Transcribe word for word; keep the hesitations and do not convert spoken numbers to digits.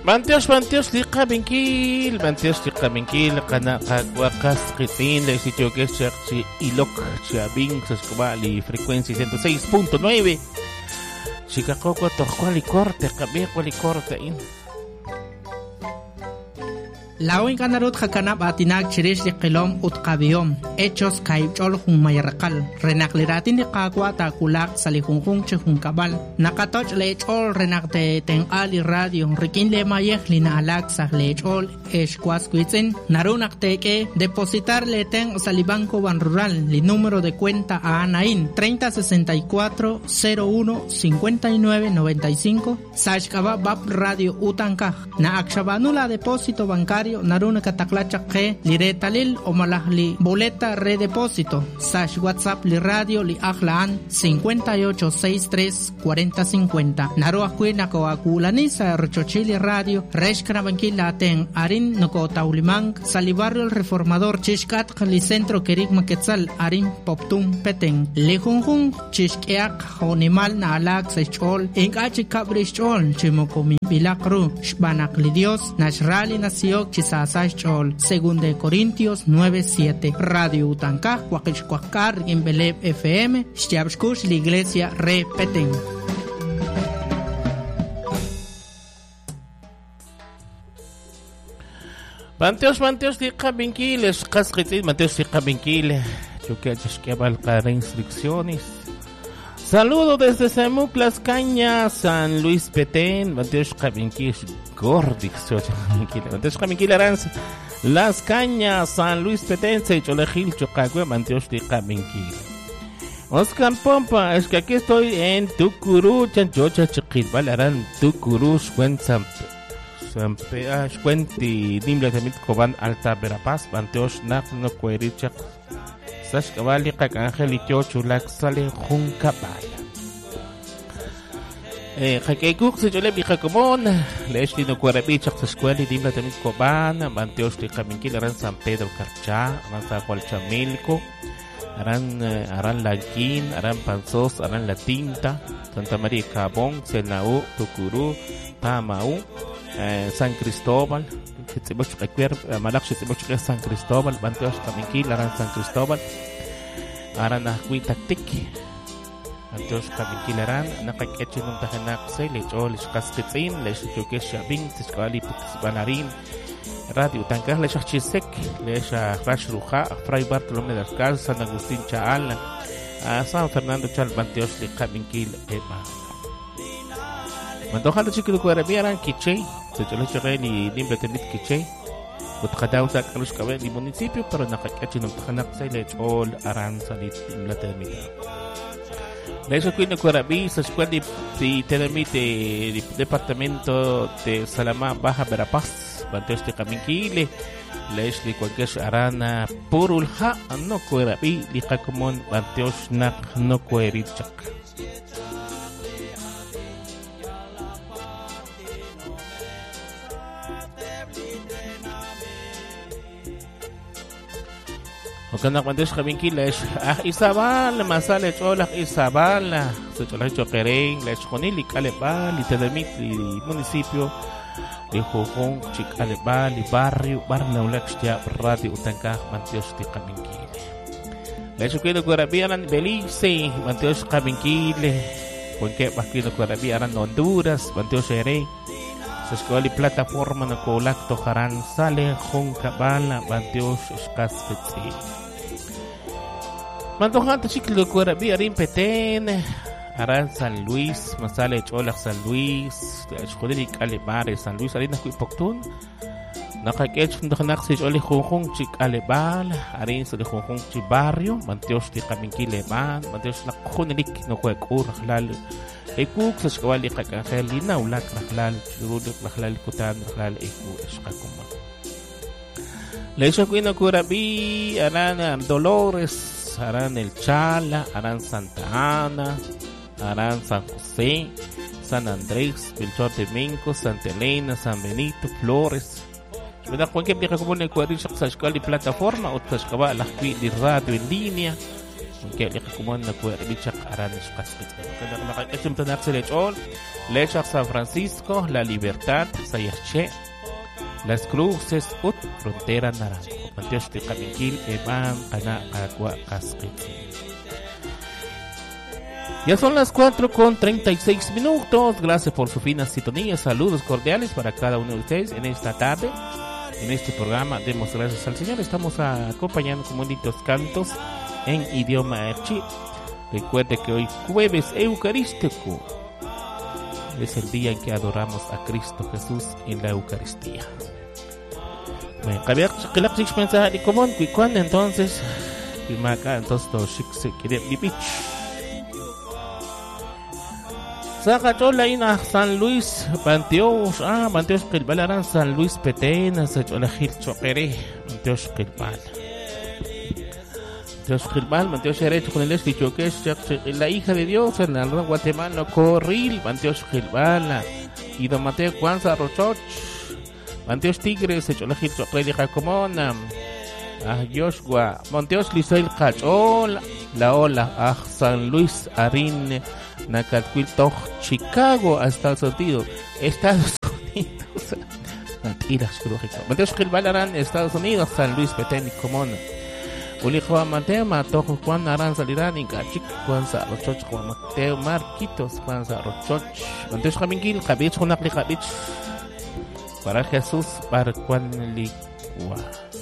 Mantios, mantios, liqa binkil, mantios, liqa binkil, kana kawakas, kitin, le sitio que es si ilok, chabing, sascobali, frecuencia ciento seis punto nueve. Chicago, cuali corte, cabía, cuali corte, in. La única narut hakanab atinak chirish de qilom utqabiom hechos kaibchol hun mayarqal renakliratin de qaqwa takulak salihunjun chehun kabal nakatoch lechol renakte ten ali radio rikin le mayeh lina alak sah lechol eshkwas kuitzen narunak teke depositar le ten salibanco ban rural li número de cuenta a Anain treinta sesenta y cuatro cero uno cincuenta y nueve noventa y cinco sashkaba bab radio utanka na akshabanula depósito bancario naruna kataklachak ke liretalil o malahli boleta redepósito sash WhatsApp li radio li aklaan cincuenta y ocho sesenta y tres cuarenta cincuenta naruah kuina ko akulani sa rochochili radio reshkana bankila ten arin noko taulimang salibarrio el reformador chishkat li centro kerik maketzal arin poptum peteng lejunjun chishkeak honimal na alak sechol enkachi kabrishol chimokomi bilakru shbanak li dios nashrali nasiok chisasach chol según de Corintios nueve siete radio Utankah Huaquichcuacar en Beleb F M Shtiabshkush la iglesia repeten. Manteos, manteos, liqa binkiles, casquitis, manteos, liqa binkiles, chuquechas que valcar instrucciones. Saludo desde Semuc, Las Cañas, San Luis Petén, Mateos Cabinquis, Gordix, Mateos Cabinquil Aranz, Las Cañas, San Luis Petén, Seycholejil, Chocagüe, Mateos de Cabinquil. Oscar Pompa, es que aquí estoy en Tucurú, Chanchocha, Chiquil, Valarán, Tucurú, Schwen, Sampe, Ashquenti, Dimla, Tamit, Coban, Alta, Verapaz, Mateos, Nafno, Cuericha. Sash Cavalli, Cacangel y Chulak sale Juncabala. Eh, Jaquecook se yo le vi Jacomón, Leslie no Cuarabichak, Sasqueli, Dimla también Cobana, Manteos de Caminquil, Aran San Pedro Carchá, Aran Hualchamilco, Aran Aran Lanquín, Aran Panzos, Aran La Tinta, Santa María Cabón, Senaú, Tucurú, Tamaú, eh, San Cristóbal. Chitziboch requier malak chitziboch San Cristóbal Manteos Caminquil Aran San Cristóbal Aran Ahuita Tiki Manteos Caminquil Aran Nakakechin un tahanakse lechol Shkaskitzin Leshuke Shabing Tiskwali Banarin Radio Tankah Leshachisek Lesha Rashruja Fray Bartolomé de Alcázar San Agustín Chaal San Fernando Chal Manteos de Caminquil Ema Mantoja la chico de Cuarabiaran Kiche se yo le chegué ni nimbe temit Kiche Utqadaw sa Carlos Cabel ni municipio pero nakakachin ng tahanak sa lechol aran sa la temita Leso Queen de Cuarabí sa escuela de Telemite departamento de Salamá Baja Verapaz Manteos de Caminquile Leslie cualquier arana purulha no Cuarabí lija común Manteos nak no Cuerichak Okanak Manteos Caminquil es ah Isabal masale cholak Isabal se cholak choquereng les conili calebal y Tedemit y municipio de Jojón Chicalebal y barrio Barnaulax ya radio Utankah Manteos de Caminquil les quiero Cuarabiaran Belice Manteos Caminquil porque Baquino Cuarabiaran Honduras Manteos Ere se escuela plataforma no colacto Jaran sale Juncabala Manteos Escaspetzi Mantojanta Chiclo Cuarabi Arin Petén Aran San Luis Masale Cholak San Luis Escuela Alebare San Luis Arina Cuipoctun Nakakech Ndanak se Oli Jojong Chic Alebal Arin se Jojong Chi Barrio Manteos de Caminquil Leman Manteos la Junelik no Cuecur Lal Ekuk sa Escuela Cacangel Lina Ulak Raklal Churuduk Raklal Kutan Raklal Eku Escacuman Leso Quino Cuarabi Aran Dolores Aran El Chala, Aran Santa Ana, Aran San José, San Andrés, Belchor de Minco, Santa Elena, San Benito, Flores. Me da cualquier vieja común en Cuadrilla, Sashkali plataforma, o Sashkaba, la de radio en línea, que le como na ku bichak aran shqaspit kana na qism tanak selechol lechak San Francisco La Libertad sayerche Las Cruces ut frontera naranjo Dios te kaminkil eban kana aqua casqit. Ya son las cuatro con treinta y seis minutos. Gracias por su fina sintonía. Saludos cordiales para cada uno de ustedes en esta tarde. En este programa demos gracias al Señor. Estamos acompañando con bonitos cantos en idioma erchi. Recuerde que hoy jueves eucarístico es el día en que adoramos a Cristo Jesús en la Eucaristía. Bueno, entonces, entonces, Sacachola ina San Luis Banteos, ah, Banteos Quilbalaran San Luis Petena, Sachola Gil Chopere, Banteos Quilbal. Banteos Quilbal, Banteos Herecho con el escrito que es la hija de Dios en la Guatemala, Corril, Banteos Quilbala, y Don Mateo Juanza Rochoch, Banteos Tigres, Sachola Gil Chopere, Jacomona, ah, Joshua, Banteos Lisoil Cachola, la ola, ah, San Luis Arin. Nacatquiltoch, Chicago, a Estados Unidos, Estados Unidos, mentiras, crujico. Mateos Gilbalarán, Estados Unidos, San Luis Petén, Comón. Ulijo Mateo, Matojo Juan Arán Salirán, y Gachic, Juan Sarrochoch, Juan Mateo Marquitos, Juan Sarrochoch. Mateos Jamingil, Javich, Juan Apli Javich. Para Jesús, para Juan Ligua.